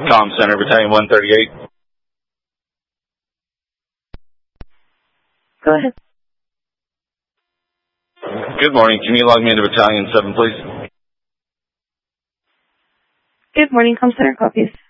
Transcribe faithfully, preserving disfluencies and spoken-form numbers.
Comm Center, Battalion one thirty-eight. Go ahead. Good morning. Can you log me into Battalion seven, please? Good morning, Comm Center, copies.